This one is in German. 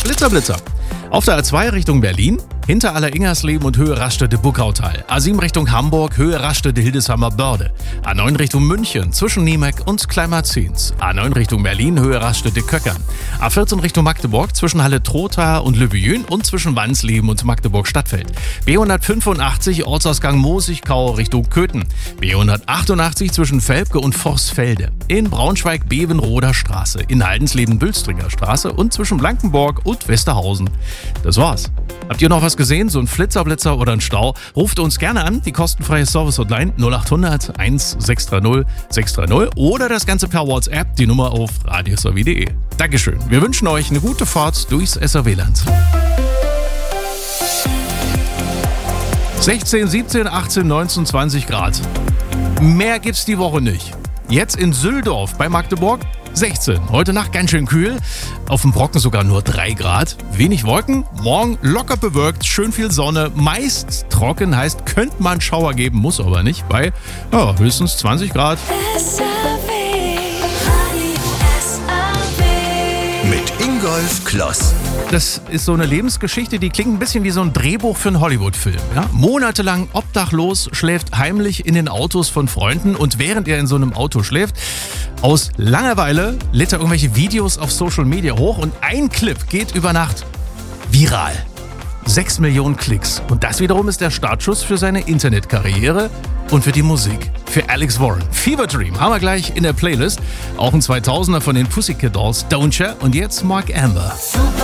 Blitzer. Auf der A2 Richtung Berlin, hinter Aller-Ingersleben und Höhe Raststätte-Buckautal. A7 Richtung Hamburg, Höhe Raststätte-Hildesheimer-Börde. A9 Richtung München, zwischen Niemek und Kleinmarzins. A9 Richtung Berlin, Höhe Raststätte-Köckern. A14 Richtung Magdeburg, zwischen Halle-Trotha und Löbejün und zwischen Wansleben und Magdeburg-Stadtfeld. B185 Ortsausgang Moosigkau Richtung Köthen. B188 zwischen Velpke und Vorsfelde. In Braunschweig Bevenroder Straße. In Haldensleben Wülstringer Straße und zwischen Blankenburg und Westerhausen. Das war's. Habt ihr noch was gesehen? So ein Flitzer oder ein Stau? Ruft uns gerne an, die kostenfreie Service-Hotline 0800 1630 630 oder das Ganze per WhatsApp, die Nummer auf radiosavi.de. Dankeschön. Wir wünschen euch eine gute Fahrt durchs SRW-Land. 16, 17, 18, 19, 20 Grad. Mehr gibt's die Woche nicht. Jetzt in Süldorf bei Magdeburg 16. Heute Nacht ganz schön kühl. Auf dem Brocken sogar nur 3 Grad. Wenig Wolken. Morgen locker bewölkt. Schön viel Sonne. Meist trocken. Heißt, könnte man Schauer geben. Muss aber nicht. Bei höchstens 20 Grad. Mit Ingolf Kloss. Das ist so eine Lebensgeschichte, die klingt ein bisschen wie so ein Drehbuch für einen Hollywood-Film. Ja? Monatelang obdachlos, schläft heimlich in den Autos von Freunden und während er in so einem Auto schläft, aus Langeweile lädt er irgendwelche Videos auf Social Media hoch und ein Clip geht über Nacht viral. 6 Millionen Klicks. Und das wiederum ist der Startschuss für seine Internetkarriere und für die Musik. Für Alex Warren. Fever Dream haben wir gleich in der Playlist. Auch ein 2000er von den Pussycat Dolls, Don't Ya? Und jetzt Mark Amber.